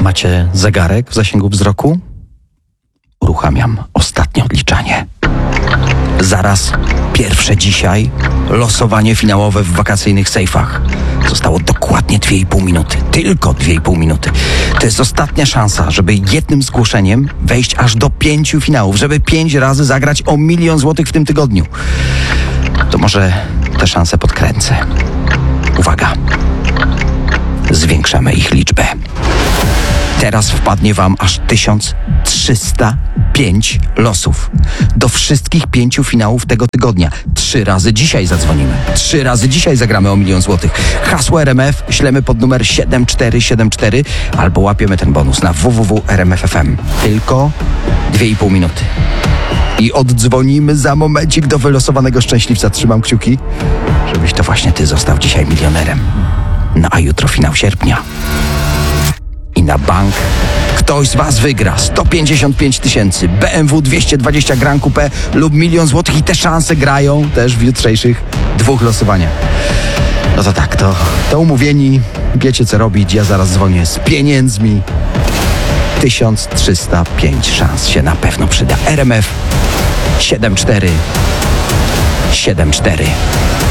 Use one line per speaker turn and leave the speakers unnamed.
Macie zegarek w zasięgu wzroku? Uruchamiam ostatnie odliczanie. Zaraz pierwsze dzisiaj losowanie finałowe w wakacyjnych sejfach. Zostało dokładnie 2,5 minuty. Tylko 2,5 minuty. To jest ostatnia szansa, żeby jednym zgłoszeniem wejść aż do 5 finałów, żeby 5 razy zagrać o 1 000 000 złotych w tym tygodniu. To może tę szansę podkręcę. Uwaga. Zwiększamy ich liczbę. Teraz wpadnie wam aż 1305 losów. Do wszystkich 5 finałów tego tygodnia. 3 razy dzisiaj zadzwonimy. 3 razy dzisiaj zagramy o 1 000 000 złotych. Hasło RMF ślemy pod numer 7474 albo łapiemy ten bonus na www.rmf.fm. Tylko 2,5 minuty. I oddzwonimy za momencik do wylosowanego szczęśliwca. Trzymam kciuki, żebyś to właśnie ty został dzisiaj milionerem. No a jutro finał sierpnia. I na bank ktoś z was wygra 155 000, BMW 220 Grand Coupe lub 1 000 000 złotych i te szanse grają też w jutrzejszych 2 losowaniach. No to tak, to umówieni, wiecie co robić, ja zaraz dzwonię z pieniędzmi. 1305 szans się na pewno przyda. RMF 7474.